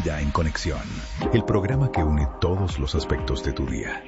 Vida en Conexión, el programa que une todos los aspectos de tu día.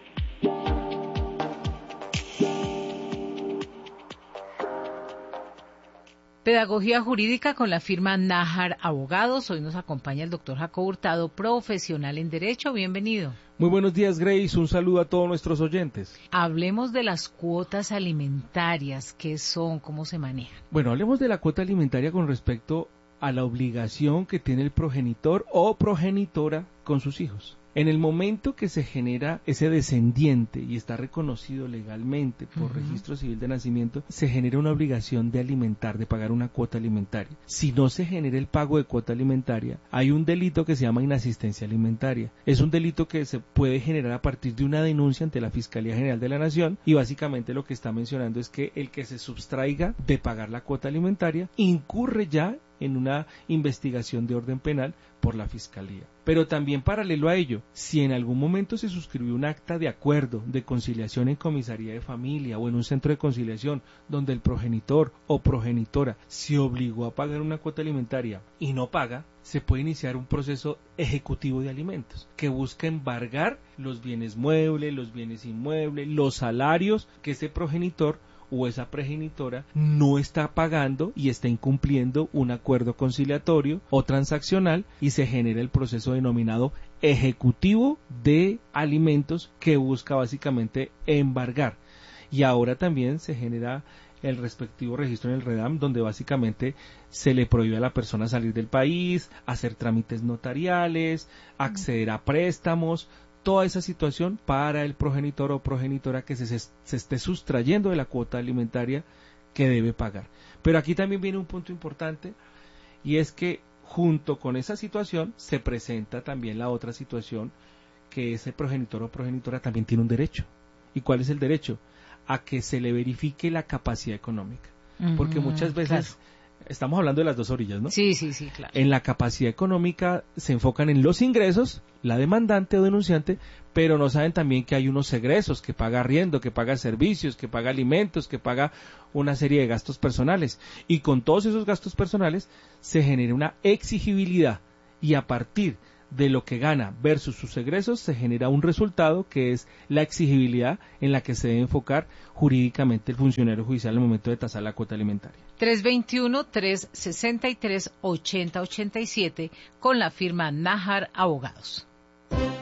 Pedagogía jurídica con la firma Nájar Abogados. Hoy nos acompaña el doctor Jacobo Hurtado, profesional en Derecho. Bienvenido. Muy buenos días, Grace. Un saludo a todos nuestros oyentes. Hablemos de las cuotas alimentarias. ¿Qué son? ¿Cómo se manejan? Bueno, hablemos de la cuota alimentaria con respecto a la obligación que tiene el progenitor o progenitora con sus hijos. En el momento que se genera ese descendiente y está reconocido legalmente por registro civil de nacimiento, se genera una obligación de alimentar, de pagar una cuota alimentaria. Si no se genera el pago de cuota alimentaria, hay un delito que se llama inasistencia alimentaria. Es un delito que se puede generar a partir de una denuncia ante la Fiscalía General de la Nación, y básicamente lo que está mencionando es que el que se sustraiga de pagar la cuota alimentaria incurre ya en una investigación de orden penal por la Fiscalía. Pero también paralelo a ello, si en algún momento se suscribió un acta de acuerdo de conciliación en comisaría de familia o en un centro de conciliación donde el progenitor o progenitora se obligó a pagar una cuota alimentaria y no paga, se puede iniciar un proceso ejecutivo de alimentos que busca embargar los bienes muebles, los bienes inmuebles, los salarios que ese progenitor o esa progenitora no está pagando y está incumpliendo un acuerdo conciliatorio o transaccional, y se genera el proceso denominado ejecutivo de alimentos que busca básicamente embargar. Y ahora también se genera el respectivo registro en el REDAM, donde básicamente se le prohíbe a la persona salir del país, hacer trámites notariales, acceder a préstamos, toda esa situación para el progenitor o progenitora que se esté sustrayendo de la cuota alimentaria que debe pagar. Pero aquí también viene un punto importante, y es que junto con esa situación se presenta también la otra situación, que ese progenitor o progenitora también tiene un derecho. ¿Y cuál es el derecho? A que se le verifique la capacidad económica. Porque muchas veces, claro, estamos hablando de las dos orillas, ¿no? Sí, claro. En la capacidad económica se enfocan en los ingresos, la demandante o denunciante, pero no saben también que hay unos egresos, que paga arriendo, que paga servicios, que paga alimentos, que paga una serie de gastos personales. Y con todos esos gastos personales se genera una exigibilidad, y a partir de lo que gana versus sus egresos se genera un resultado que es la exigibilidad en la que se debe enfocar jurídicamente el funcionario judicial al momento de tasar la cuota alimentaria. 321-363-8087 con la firma Nájar Abogados.